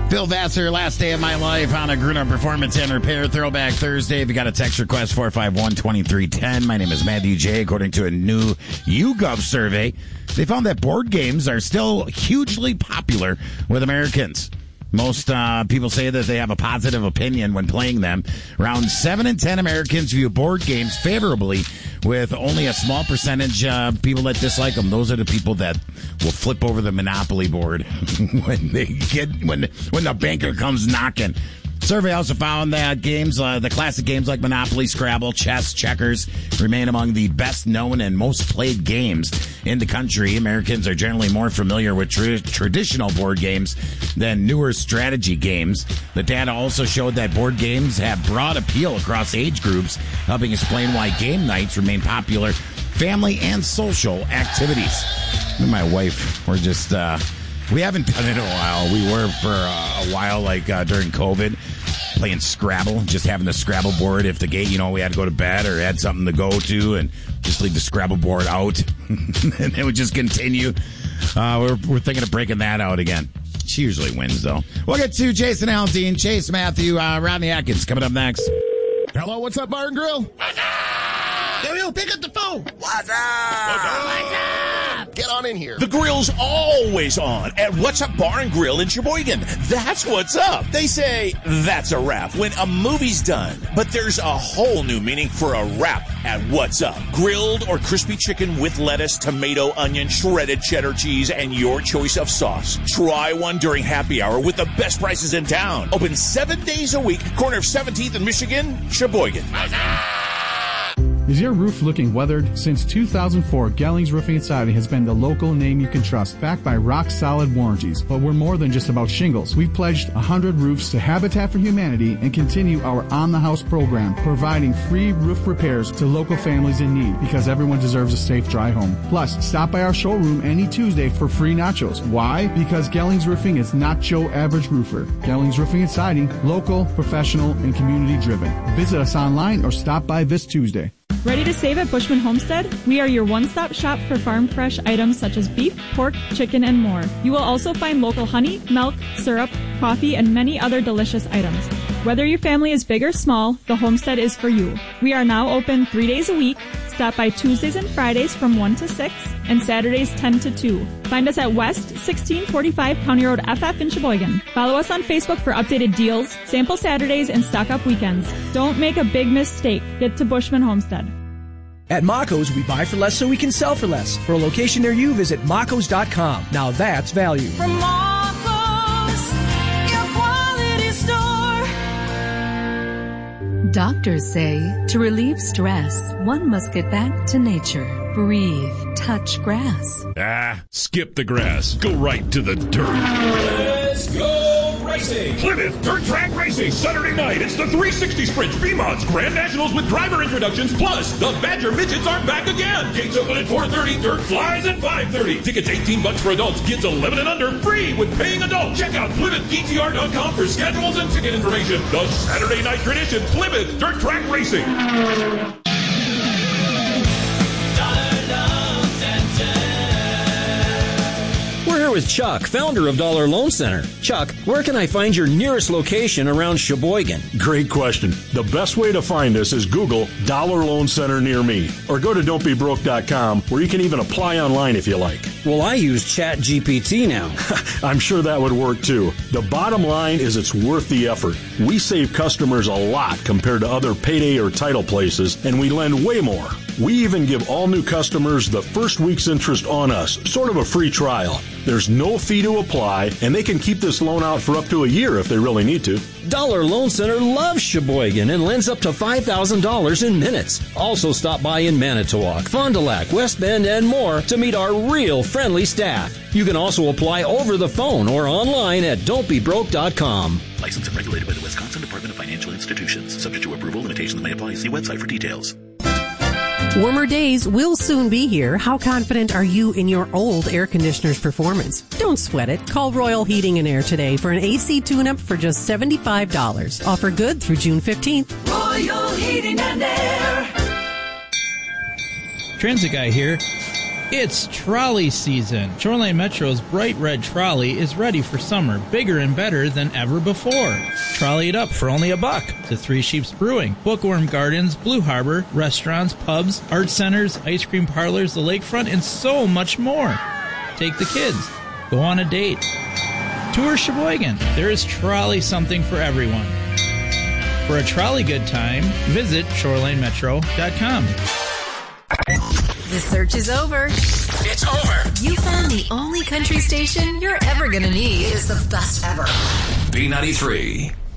Phil Vassar, last day of my life on a Gruner Performance and Repair Throwback Thursday. If you got a text request, 451-2310. My name is Matthew J. According to a new YouGov survey, they found that board games are still hugely popular with Americans. Most people say that they have a positive opinion when playing them. Around 7 in 10 Americans view board games favorably, with only a small percentage of people that dislike them. Those are the people that will flip over the Monopoly board when the banker comes knocking. Survey also found that games, the classic games like Monopoly, Scrabble, chess, checkers, remain among the best known and most played games in the country. Americans are generally more familiar with traditional board games than newer strategy games. The data also showed that board games have broad appeal across age groups, helping explain why game nights remain popular family and social activities. Me and my wife were just... we haven't done it in a while. We were for a while, like during COVID, playing Scrabble, just having the Scrabble board. If the game, we had to go to bed or had something to go to, and just leave the Scrabble board out, and it would just continue. We're thinking of breaking that out again. She usually wins, though. We'll get to Jason Aldean, Chase Matthew, Rodney Atkins coming up next. Hello, what's up, Bar and Grill? What's up? Yo, pick up the phone. What's up? What's up? Get on in here. The grill's always on at What's Up Bar and Grill in Sheboygan. That's what's up. They say that's a wrap when a movie's done. But there's a whole new meaning for a wrap at What's Up. Grilled or crispy chicken with lettuce, tomato, onion, shredded cheddar cheese, and your choice of sauce. Try one during happy hour with the best prices in town. Open 7 days a week. Corner of 17th and Michigan, Sheboygan. What's up? Is your roof looking weathered? Since 2004, Gellings Roofing and Siding has been the local name you can trust, backed by rock-solid warranties. But we're more than just about shingles. We've pledged 100 roofs to Habitat for Humanity and continue our on-the-house program, providing free roof repairs to local families in need, because everyone deserves a safe, dry home. Plus, stop by our showroom any Tuesday for free nachos. Why? Because Gellings Roofing is not your average roofer. Gellings Roofing and Siding, local, professional, and community-driven. Visit us online or stop by this Tuesday. Ready to save at Bushman Homestead? We are your one-stop shop for farm fresh items such as beef, pork, chicken, and more. You will also find local honey, milk, syrup, coffee, and many other delicious items. Whether your family is big or small, the Homestead is for you. We are now open 3 days a week. Stop by Tuesdays and Fridays from 1 to 6 and Saturdays 10 to 2. Find us at West 1645 County Road FF in Sheboygan. Follow us on Facebook for updated deals, sample Saturdays, and stock up weekends. Don't make a big mistake. Get to Bushman Homestead. At Maco's, we buy for less so we can sell for less. For a location near you, visit Macos.com. Now that's value. From Maco's, your quality store. Doctors say to relieve stress, one must get back to nature. Breathe, touch grass. Skip the grass. Go right to the dirt. Let's go racing. Plymouth Dirt Track Racing, Saturday night. It's the 360 Sprint B-Mods Grand Nationals with driver introductions. Plus, the Badger Midgets are back again. Gates open at 4:30. Dirt flies at 5:30. Tickets $18 for adults. Kids 11 and under free with paying adults. Check out PlymouthDTR.com for schedules and ticket information. The Saturday night tradition, Plymouth Dirt Track Racing. We're here with Chuck, founder of Dollar Loan Center. Chuck, where can I find your nearest location around Sheboygan? Great question. The best way to find us is Google Dollar Loan Center near me, or go to don'tbebroke.com, where you can even apply online if you like. Well, I use ChatGPT now. I'm sure that would work too. The bottom line is it's worth the effort. We save customers a lot compared to other payday or title places, and we lend way more. We even give all new customers the first week's interest on us, sort of a free trial. There's no fee to apply, and they can keep this loan out for up to a year if they really need to. Dollar Loan Center loves Sheboygan and lends up to $5,000 in minutes. Also stop by in Manitowoc, Fond du Lac, West Bend, and more to meet our real friendly staff. You can also apply over the phone or online at don'tbebroke.com. Licensed and regulated by the Wisconsin Department of Financial Institutions. Subject to approval, limitations may apply. See website for details. Warmer days will soon be here. How confident are you in your old air conditioner's performance? Don't sweat it. Call Royal Heating and Air today for an AC tune-up for just $75. Offer good through June 15th. Royal Heating and Air. Transit Guy here. It's trolley season. Shoreline Metro's bright red trolley is ready for summer, bigger and better than ever before. Trolley it up for only $1 to Three Sheeps Brewing, Bookworm Gardens, Blue Harbor, restaurants, pubs, art centers, ice cream parlors, the lakefront, and so much more. Take the kids. Go on a date. Tour Sheboygan. There is trolley something for everyone. For a trolley good time, visit ShorelineMetro.com. The search is over. It's over. You found the only country station you're ever going to need is the best ever. B93.